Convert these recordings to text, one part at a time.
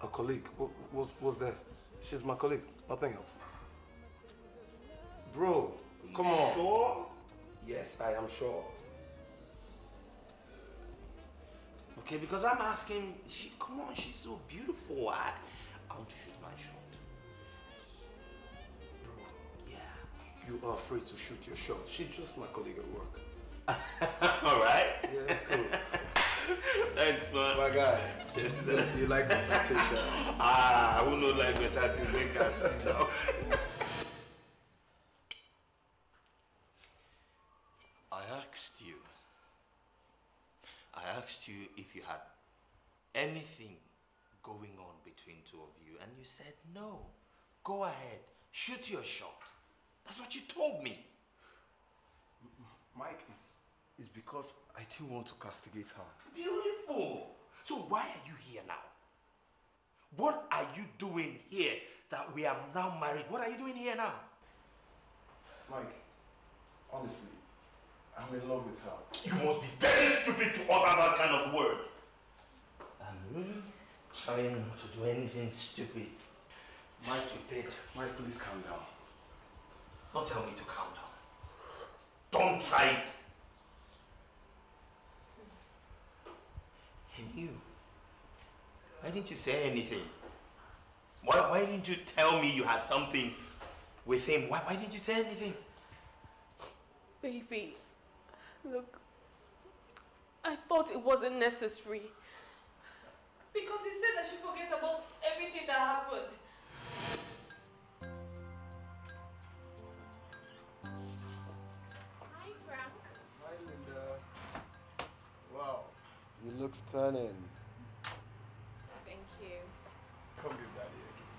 A colleague? What's there? She's my colleague, nothing else. Bro, come on. Sure? Yes, I am sure. Okay, because I'm asking, come on, she's so beautiful. I want to shoot my shot. Bro, yeah. You are free to shoot your shot. She's just my colleague at work. Alright? Yeah, that's cool. Thanks, man. My guy. Just, you like better t-shirt? I will not like better to make us see now. I asked you if you had anything going on between two of you, and you said no. Go ahead, shoot your shot. That's what you told me. Mike, it's because I didn't want to castigate her. Beautiful. So why are you here now? What are you doing here that we are now married? What are you doing here now? Mike, honestly, I'm in love with her. You must be very stupid to utter that kind of word. I'm really trying not to do anything stupid. Mike, please calm down. Don't tell me to calm down. Don't try it. And you, why didn't you say anything? Why didn't you tell me you had something with him? Why didn't you say anything? Baby, look, I thought it wasn't necessary. Because he said I should forget about everything that happened. Hi, Frank. Hi, Linda. Wow, you look stunning. Thank you. Come give Daddy a kiss.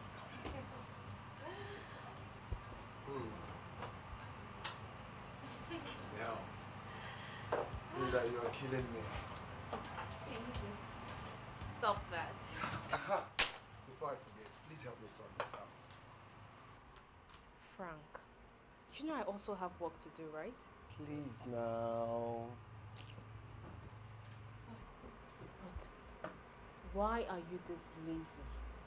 Now, Linda, you are killing me. Can you just stop that? Before I forget, please help me sort this out. Frank, you know I also have work to do, right? Please now. But why are you this lazy?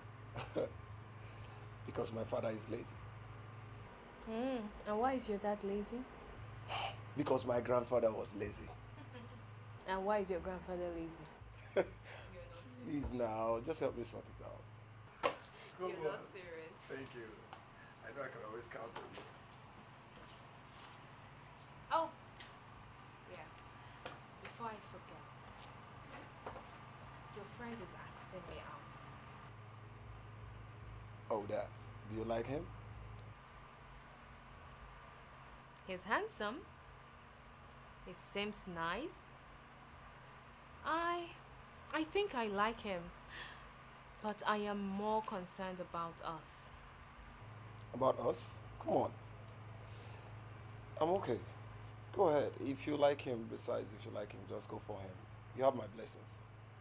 Because my father is lazy. And why is your dad lazy? Because my grandfather was lazy. And why is your grandfather lazy? Please now, just help me sort it out. Come You're not serious. Thank you. I know I can always count on you. Oh, yeah. Before I forget, your friend is asking me out. Oh, that. Do you like him? He's handsome. He seems nice. I think I like him. But I am more concerned about us. About us? Come on. I'm okay. Go ahead. If you like him, besides if you like him, just go for him. You have my blessings.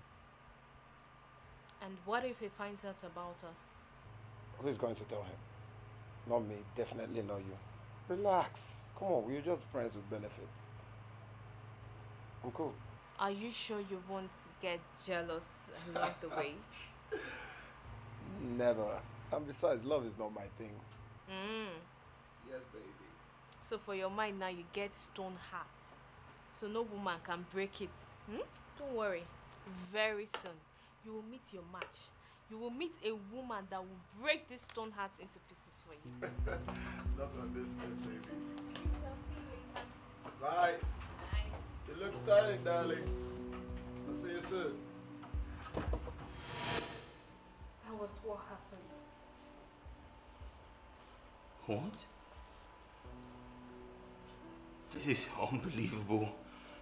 And what if he finds out about us? Who is going to tell him? Not me. Definitely not you. Relax. Come on. We're just friends with benefits. I'm cool. Are you sure you won't get jealous along the way? Never. And besides, love is not my thing. Yes, baby. So for your mind now, you get stone heart. So no woman can break it. Don't worry. Very soon, you will meet your match. You will meet a woman that will break this stone heart into pieces for you. Not on this end, baby. I'll see you later. Bye. Bye. You look stunning, darling. I'll see you soon. That was what happened. What? This is unbelievable.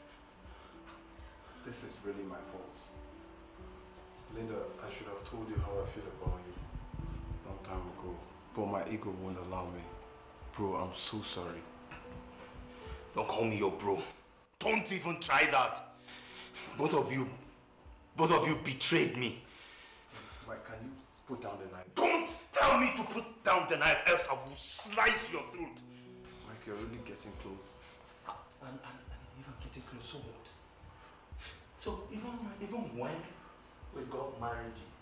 This is really my fault. Linda, I should have told you how I feel about you a long time ago. But my ego won't allow me. Bro, I'm so sorry. Don't call me your bro. Don't even try that. Both of you betrayed me. Mike, can you put down the knife? Don't tell me to put down the knife, else I will slice your throat. Mike, you're really getting close. And even getting close, so what? So even when we got married,